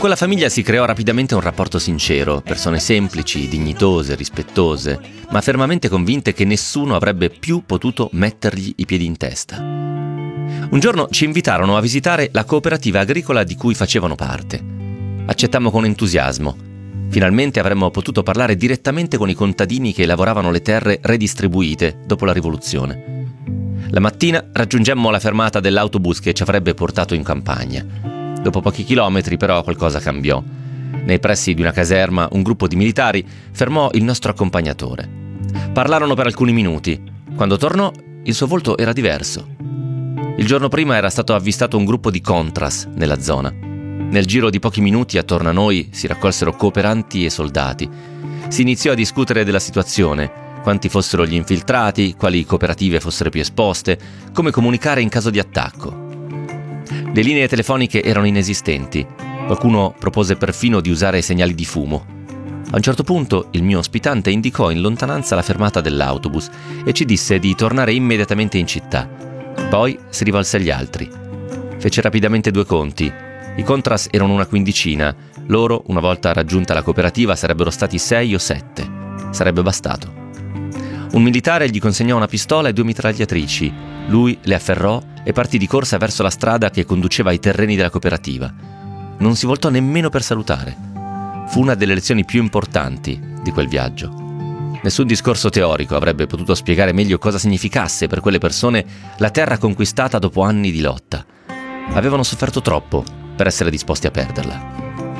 Con quella famiglia si creò rapidamente un rapporto sincero, persone semplici, dignitose, rispettose, ma fermamente convinte che nessuno avrebbe più potuto mettergli i piedi in testa. Un giorno ci invitarono a visitare la cooperativa agricola di cui facevano parte. Accettammo con entusiasmo. Finalmente avremmo potuto parlare direttamente con i contadini che lavoravano le terre redistribuite dopo la rivoluzione. La mattina raggiungemmo la fermata dell'autobus che ci avrebbe portato in campagna. Dopo pochi chilometri però qualcosa cambiò. Nei pressi di una caserma un gruppo di militari fermò il nostro accompagnatore. Parlarono per alcuni minuti. Quando tornò, il suo volto era diverso. Il giorno prima era stato avvistato un gruppo di Contras nella zona. Nel giro di pochi minuti attorno a noi si raccolsero cooperanti e soldati. Si iniziò a discutere della situazione, quanti fossero gli infiltrati, quali cooperative fossero più esposte, come comunicare in caso di attacco. Le linee telefoniche erano inesistenti. Qualcuno propose perfino di usare segnali di fumo. A un certo punto il mio ospitante indicò in lontananza la fermata dell'autobus e ci disse di tornare immediatamente in città. Poi si rivolse agli altri. Fece rapidamente due conti. I Contras erano una quindicina. Loro, una volta raggiunta la cooperativa, sarebbero stati 6 o 7. Sarebbe bastato. Un militare gli consegnò una pistola e 2 mitragliatrici. Lui le afferrò e partì di corsa verso la strada che conduceva ai terreni della cooperativa. Non si voltò nemmeno per salutare. Fu una delle lezioni più importanti di quel viaggio. Nessun discorso teorico avrebbe potuto spiegare meglio cosa significasse per quelle persone la terra conquistata dopo anni di lotta. Avevano sofferto troppo per essere disposti a perderla.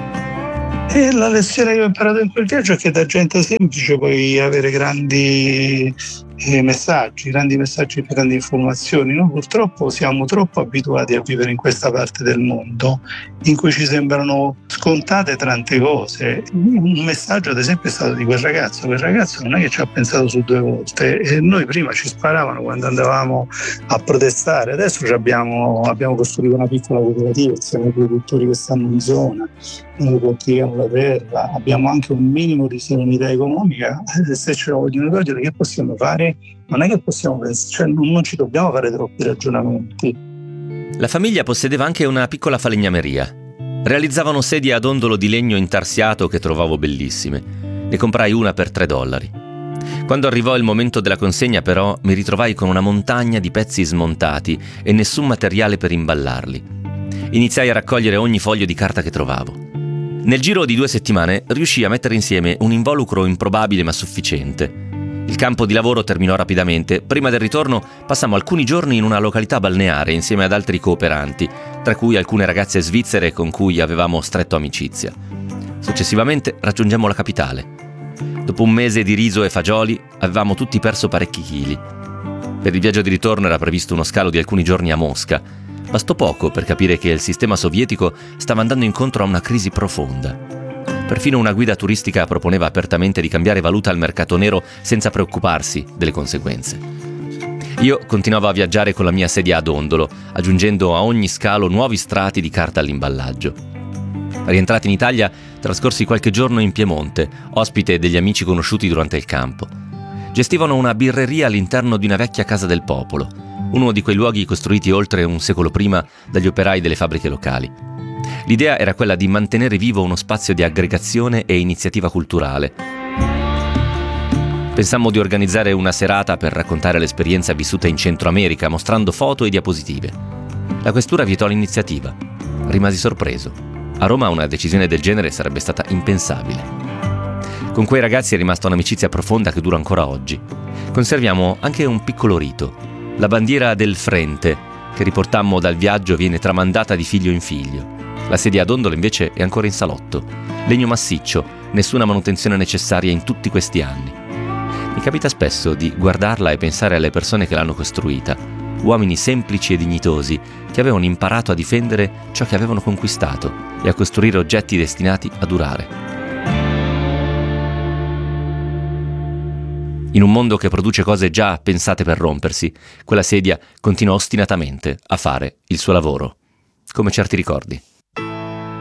E la lezione che ho imparato in quel viaggio è che da gente semplice puoi avere grandi messaggi, grandi informazioni. Noi purtroppo siamo troppo abituati a vivere in questa parte del mondo in cui ci sembrano scontate tante cose. Un messaggio ad esempio è stato di quel ragazzo non è che ci ha pensato su 2 volte, e noi prima ci sparavano quando andavamo a protestare, adesso abbiamo costruito una piccola cooperativa insieme ai produttori che stanno in zona, noi coltiviamo la terra, abbiamo anche un minimo di serenità economica. Se ce la vogliono togliere, che possiamo fare? Non è che possiamo pensare, non ci dobbiamo fare troppi ragionamenti. La famiglia possedeva anche una piccola falegnameria. Realizzavano sedie a dondolo di legno intarsiato che trovavo bellissime. Ne comprai una per $3. Quando arrivò il momento della consegna, però, mi ritrovai con una montagna di pezzi smontati e nessun materiale per imballarli. Iniziai a raccogliere ogni foglio di carta che trovavo. Nel giro di 2 settimane riuscii a mettere insieme un involucro improbabile ma sufficiente. Il campo di lavoro terminò rapidamente. Prima del ritorno passammo alcuni giorni in una località balneare insieme ad altri cooperanti, tra cui alcune ragazze svizzere con cui avevamo stretto amicizia. Successivamente raggiungemmo la capitale. Dopo un mese di riso e fagioli avevamo tutti perso parecchi chili. Per il viaggio di ritorno era previsto uno scalo di alcuni giorni a Mosca. Bastò poco per capire che il sistema sovietico stava andando incontro a una crisi profonda. Perfino una guida turistica proponeva apertamente di cambiare valuta al mercato nero senza preoccuparsi delle conseguenze. Io continuavo a viaggiare con la mia sedia a dondolo, aggiungendo a ogni scalo nuovi strati di carta all'imballaggio. Rientrati in Italia, trascorsi qualche giorno in Piemonte, ospite degli amici conosciuti durante il campo. Gestivano una birreria all'interno di una vecchia casa del popolo, uno di quei luoghi costruiti oltre un secolo prima dagli operai delle fabbriche locali. L'idea era quella di mantenere vivo uno spazio di aggregazione e iniziativa culturale. Pensammo di organizzare una serata per raccontare l'esperienza vissuta in Centro America, mostrando foto e diapositive. La questura vietò l'iniziativa. Rimasi sorpreso. A Roma una decisione del genere sarebbe stata impensabile. Con quei ragazzi è rimasta un'amicizia profonda che dura ancora oggi. Conserviamo anche un piccolo rito. La bandiera del Frente, che riportammo dal viaggio, viene tramandata di figlio in figlio. La sedia a dondolo invece è ancora in salotto. Legno massiccio, nessuna manutenzione necessaria in tutti questi anni. Mi capita spesso di guardarla e pensare alle persone che l'hanno costruita, uomini semplici e dignitosi che avevano imparato a difendere ciò che avevano conquistato e a costruire oggetti destinati a durare. In un mondo che produce cose già pensate per rompersi, quella sedia continua ostinatamente a fare il suo lavoro, come certi ricordi.